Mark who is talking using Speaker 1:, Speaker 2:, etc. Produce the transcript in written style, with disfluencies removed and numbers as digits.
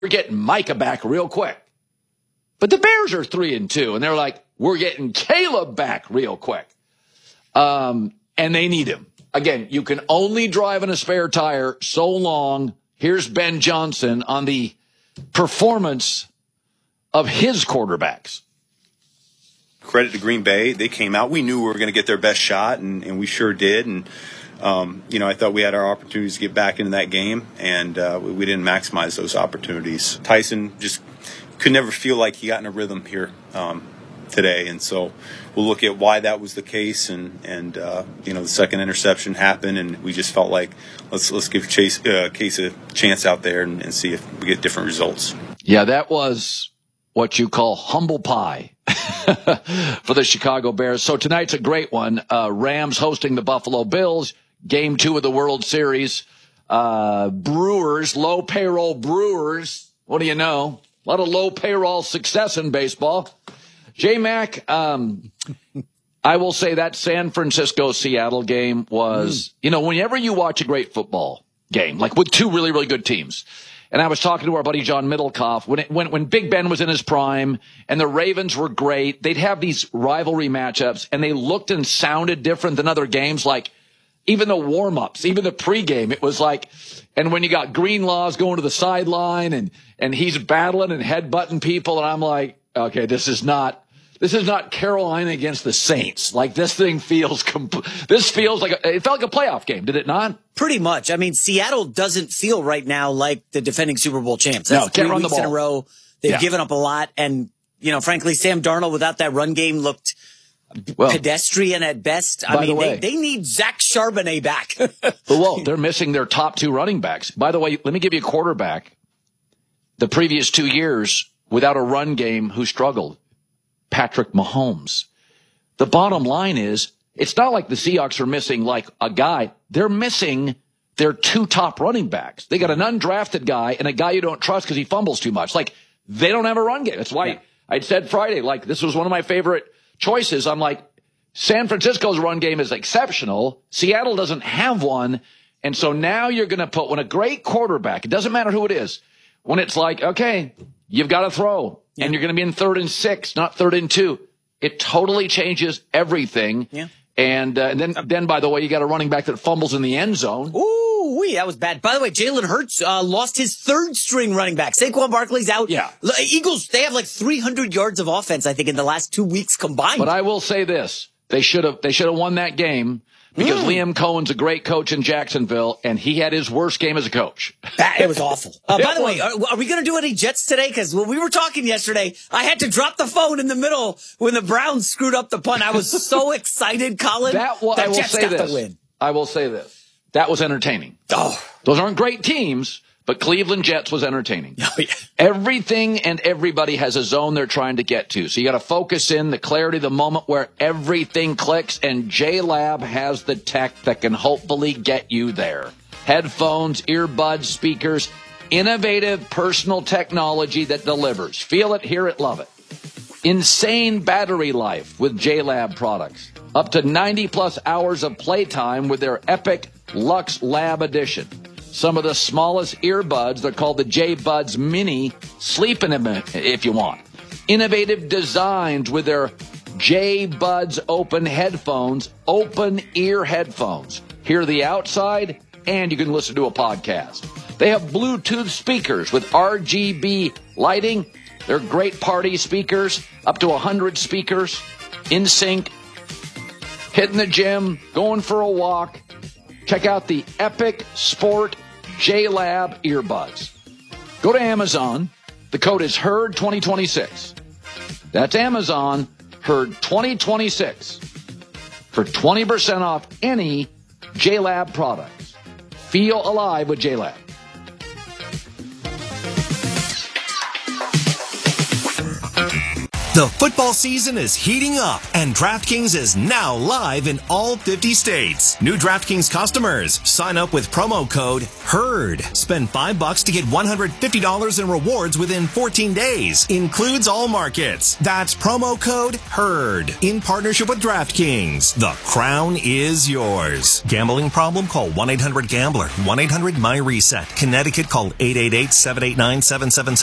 Speaker 1: we're getting Micah back real quick. But the Bears are 3-2, and they're like, we're getting Caleb back real quick. And they need him. Again, you can only drive in a spare tire so long. Here's Ben Johnson on the performance of his quarterbacks.
Speaker 2: Credit to Green Bay. They came out. We knew we were going to get their best shot, and we sure did. And, I thought we had our opportunities to get back into that game, and we didn't maximize those opportunities. Tyson just could never feel like he got in a rhythm here today, and so we'll look at why that was the case. And the second interception happened, and we just felt like let's give Case a chance out there and see if we get different results.
Speaker 1: Yeah, that was what you call humble pie for the Chicago Bears. So tonight's a great one. Rams hosting the Buffalo Bills, game 2 of the World Series. Brewers, low payroll Brewers. What do you know? A lot of low payroll success in baseball. J-Mac, I will say that San Francisco-Seattle game was, whenever you watch a great football game, like with two really, really good teams, and I was talking to our buddy John Middlecoff, when Big Ben was in his prime and the Ravens were great, they'd have these rivalry matchups, and they looked and sounded different than other games, like even the warm-ups, even the pregame, it was like, and when you got Greenlaw's going to the sideline and he's battling and headbutting people, and I'm like, okay, this is not Carolina against the Saints. Like, this thing feels this feels like it felt like a playoff game, did it not?
Speaker 3: Pretty much. I mean, Seattle doesn't feel right now like the defending Super Bowl champs.
Speaker 1: No,
Speaker 3: That's
Speaker 1: can't
Speaker 3: 3
Speaker 1: run the
Speaker 3: weeks in a
Speaker 1: ball.
Speaker 3: row. They've given up a lot, and frankly, Sam Darnold without that run game looked pedestrian at best. I mean, they need Zach Charbonnet back.
Speaker 1: Well, they're missing their top 2 running backs. By the way, let me give you a quarterback. The previous 2 years without a run game who struggled. Patrick Mahomes. The bottom line is, it's not like the Seahawks are missing like a guy. They're missing their 2 top running backs. They got an undrafted guy and a guy you don't trust because he fumbles too much. Like, they don't have a run game. That's why I'd said Friday, like, this was one of my favorite choices. I'm like, San Francisco's run game is exceptional. Seattle doesn't have one. And so now you're going to put, when a great quarterback, it doesn't matter who it is, when it's like, okay, you've got to throw. And you're going to be in 3rd and 6, not 3rd and 2. It totally changes everything. Yeah. And then, by the way, you got a running back that fumbles in the end zone.
Speaker 3: Ooh, that was bad. By the way, Jalen Hurts lost his 3rd string running back. Saquon Barkley's out. Yeah. Eagles, they have like 300 yards of offense, I think, in the last 2 weeks combined.
Speaker 1: But I will say this. They should have won that game. Because Liam Cohen's a great coach in Jacksonville, and he had his worst game as a coach.
Speaker 3: It was awful. By the way, are we going to do any Jets today? Because when we were talking yesterday, I had to drop the phone in the middle when the Browns screwed up the punt. I was so excited, Colin.
Speaker 1: I will say this. That was entertaining. Oh. Those aren't great teams, but Cleveland Jets was entertaining. Oh, yeah. Everything and everybody has a zone they're trying to get to. So you got to focus in the clarity, the moment where everything clicks, and JLab has the tech that can hopefully get you there. Headphones, earbuds, speakers, innovative personal technology that delivers. Feel it, hear it, love it. Insane battery life with JLab products. Up to 90-plus hours of playtime with their Epic Lux Lab Edition. Some of the smallest earbuds, they're called the J-Buds Mini. Sleep in them if you want. Innovative designs with their J-Buds Open headphones, open ear headphones. Hear the outside, and you can listen to a podcast. They have Bluetooth speakers with RGB lighting. They're great party speakers, up to 100 speakers, in sync, hitting the gym, going for a walk. Check out the Epic Sport JLab earbuds. Go to Amazon. The code is HERD2026. That's Amazon, HERD2026. For 20% off any JLab products. Feel alive with JLab.
Speaker 4: The The football season is heating up, and DraftKings is now live in all 50 states. New DraftKings customers, sign up with promo code HERD. Spend $5 to get $150 in rewards within 14 days. Includes all markets. That's promo code HERD. In partnership with DraftKings. The crown is yours. Gambling problem? Call 1-800-GAMBLER. 1-800-MY-RESET. Connecticut, call 888-789-7777.